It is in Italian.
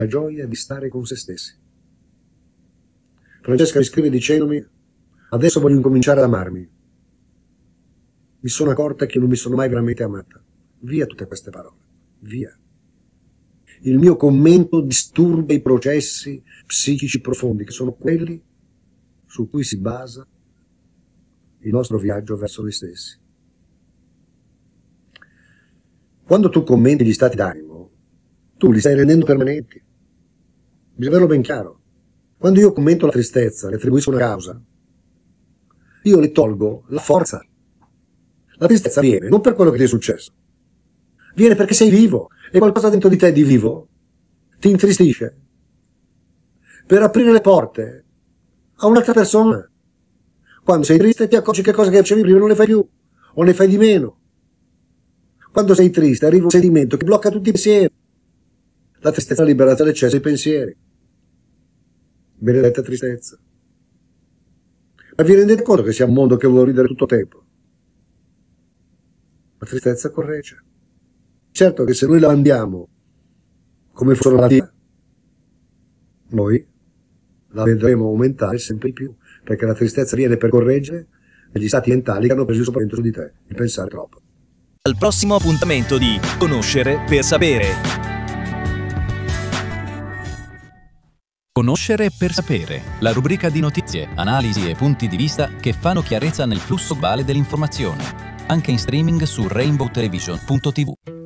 la gioia di stare con se stessi. Francesca mi scrive dicendomi: adesso voglio incominciare ad amarmi. Mi sono accorta che non mi sono mai veramente amata. Via tutte queste parole, via. Il mio commento disturba i processi psichici profondi, che sono quelli su cui si basa il nostro viaggio verso noi stessi. Quando tu commenti gli stati d'animo, tu li stai rendendo permanenti. Bisogna averlo ben chiaro. Quando io commento la tristezza, le attribuisco una causa, io le tolgo la forza. La tristezza viene non per quello che ti è successo, viene perché sei vivo e qualcosa dentro di te di vivo ti intristisce. Per aprire le porte a un'altra persona. Quando sei triste ti accorgi che cose che facevi prima non le fai più, o ne fai di meno. Quando sei triste arriva un sentimento che blocca tutti i pensieri. La tristezza è la liberata dall'eccesso dei pensieri. Benedetta tristezza. Ma vi rendete conto che siamo un mondo che vuole ridere tutto il tempo? La tristezza corregge. Certo che se noi la andiamo come fosse una malattia, noi la vedremo aumentare sempre di più, perché la tristezza viene per correggere gli stati mentali che hanno preso il sopravvento su di te, il pensare troppo. Al prossimo appuntamento di Conoscere per sapere. Conoscere per sapere, la rubrica di notizie, analisi e punti di vista che fanno chiarezza nel flusso globale dell'informazione, anche in streaming su rainbowtelevision.tv.